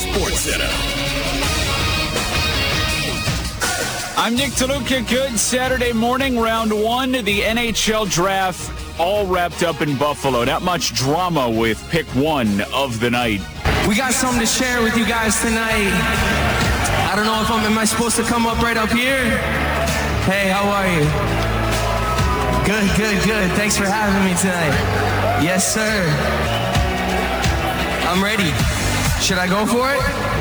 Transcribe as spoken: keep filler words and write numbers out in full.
Sports Center. I'm Nick DeLuca. Good Saturday morning, round one of the N H L draft, all wrapped up in Buffalo. Not much drama with pick one of the night. We got something to share with you guys tonight. I don't know if I'm, am I supposed to come up right up here? Hey, how are you? Good, good, good. Thanks for having me tonight. Yes, sir. I'm ready. Should I go for it?